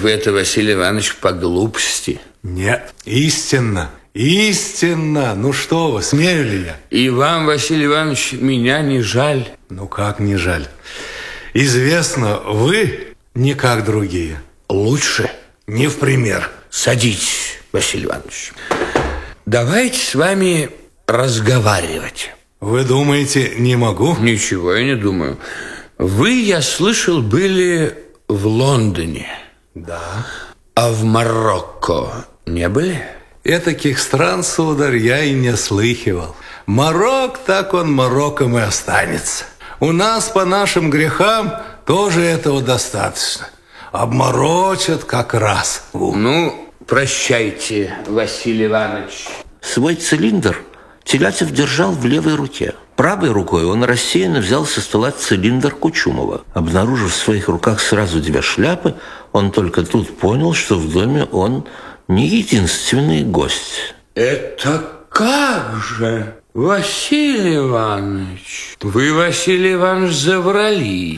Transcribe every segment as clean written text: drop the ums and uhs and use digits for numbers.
вы это, Василий Иванович, по глупости. Нет, истинно. Истинно. Ну что вы, смею ли я? И вам, Василий Иванович, меня не жаль? Ну как не жаль? Известно, вы не как другие. Лучше не в пример. Садитесь, Василий Иванович. Давайте с вами разговаривать. Вы думаете, не могу? Ничего я не думаю. Вы, я слышал, были в Лондоне. Да. А в Марокко не были? Этаких стран, сударь, я и не слыхивал. Марок, так он Марокком и останется. У нас по нашим грехам тоже этого достаточно. Обморочат как раз. Ну, прощайте, Василий Иванович. Свой цилиндр Телятев держал в левой руке. Правой рукой он рассеянно взял со стола цилиндр Кучумова. Обнаружив в своих руках сразу две шляпы, он только тут понял, что в доме он не единственный гость. Это как же, Василий Иванович? Вы, Василий Иванович, заврались.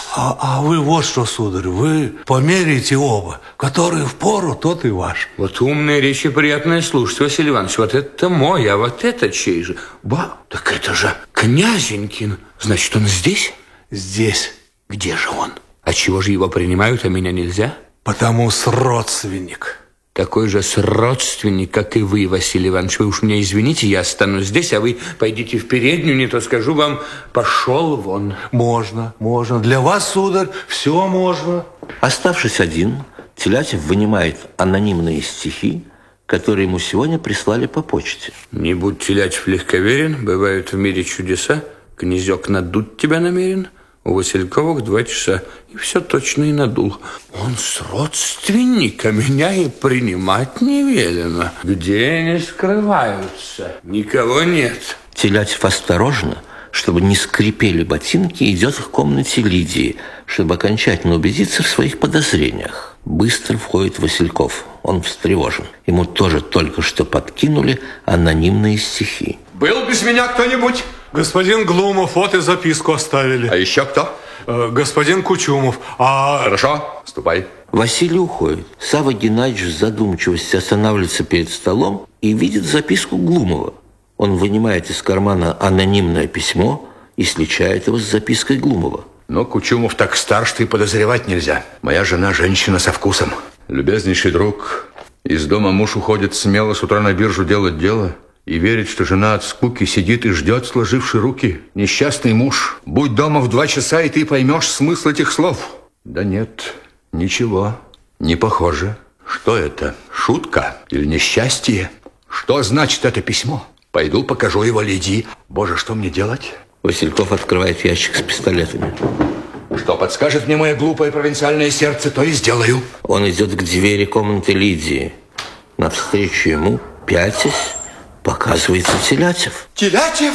А вы вот что, сударь, вы померяете оба. Который впору, тот и ваш. Вот умные речи приятное слушать, Василий Иванович. Вот это мой, а вот это чей же? Так это же Князенькин. Значит, он здесь? Здесь. Где же он? А чего же его принимают, а меня нельзя? Потому с родственник. Такой же родственник, как и вы, Василий Иванович. Вы уж меня извините, я останусь здесь, а вы пойдите в переднюю, не то скажу вам, пошел вон. Можно. Для вас, сударь, все можно. Оставшись один, Телятев вынимает анонимные стихи, которые ему сегодня прислали по почте. Не будь, Телятев, легковерен, бывают в мире чудеса. Князек надуть тебя намерен. У Васильковых 2 часа. И все точно и надул. Он с родственника, меня и принимать не велено. Где они скрываются? Никого нет. Телятев осторожно, чтобы не скрипели ботинки, идет в комнате Лидии, чтобы окончательно убедиться в своих подозрениях. Быстро входит Васильков. Он встревожен. Ему тоже только что подкинули анонимные стихи. Был без меня кто-нибудь? Господин Глумов, вот и записку оставили. А еще кто? Господин Кучумов. Хорошо, ступай. Василий уходит. Савва Геннадьевич в задумчивости останавливается перед столом и видит записку Глумова. Он вынимает из кармана анонимное письмо и сличает его с запиской Глумова. Но Кучумов так стар, что и подозревать нельзя. Моя жена женщина со вкусом. Любезнейший друг, из дома муж уходит смело с утра на биржу делать дело и верит, что жена от скуки сидит и ждет, сложивши руки. Несчастный муж, будь дома в 2 часа, и ты поймешь смысл этих слов. Да нет, ничего, не похоже. Что это, шутка или несчастье? Что значит это письмо? Пойду покажу его Лидии. Боже, что мне делать? Васильков открывает ящик с пистолетами. Что подскажет мне мое глупое провинциальное сердце, то и сделаю. Он идет к двери комнаты Лидии. Навстречу ему, пятясь, показывается Телятев. Телятев?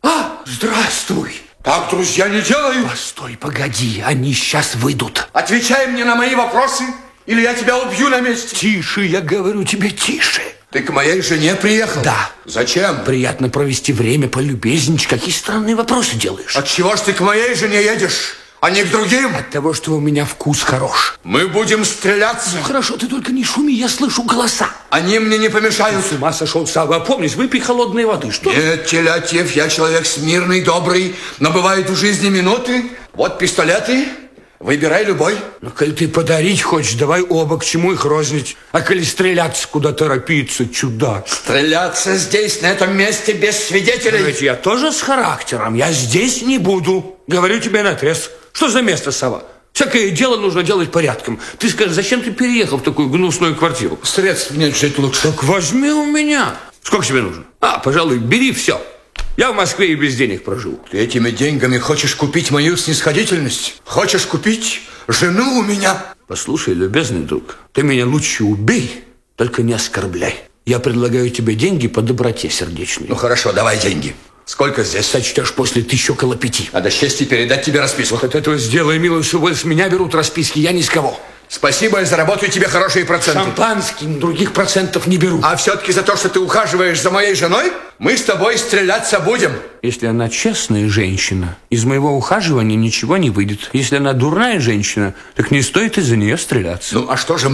Здравствуй. Так, друзья, не делаю. Постой, погоди, они сейчас выйдут. Отвечай мне на мои вопросы, или я тебя убью на месте. Тише, я говорю тебе, тише. Ты к моей жене приехал? Да. Зачем? Приятно провести время, полюбезничать. Какие странные вопросы делаешь? Отчего ж ты к моей жене едешь, а не к другим? От того, что у меня вкус хорош. Мы будем стреляться. Ну, хорошо, ты только не шуми, я слышу голоса. Они мне не помешают. С ума сошел, Савва, опомнись, выпей холодной воды. Что? Нет, Телятев, я человек смирный, добрый, но бывают в жизни минуты. Вот пистолеты, выбирай любой. Ну, коль ты подарить хочешь, давай оба, к чему их рознить? А коли стреляться, куда торопиться, чудак? Стреляться здесь, на этом месте, без свидетелей. Но ведь я тоже с характером, я здесь не буду. Говорю тебе наотрез. Что за место, Савва? Всякое дело нужно делать порядком. Ты скажи, зачем ты переехал в такую гнусную квартиру? Средств нет жить лучше. Так возьми у меня. Сколько тебе нужно? Пожалуй, бери все. Я в Москве и без денег проживу. Ты этими деньгами хочешь купить мою снисходительность? Хочешь купить жену у меня? Послушай, любезный друг, ты меня лучше убей, только не оскорбляй. Я предлагаю тебе деньги по доброте сердечной. Ну хорошо, давай деньги. Сколько здесь? Сочтешь после 1000 около 5. Надо счастье передать тебе расписку. Вот от этого сделай милость, что с меня берут расписки, я ни с кого. Спасибо, я заработаю тебе хорошие проценты. Шампанским других процентов не беру. А все-таки за то, что ты ухаживаешь за моей женой, мы с тобой стреляться будем. Если она честная женщина, из моего ухаживания ничего не выйдет. Если она дурная женщина, так не стоит из-за нее стреляться. Ну, а что же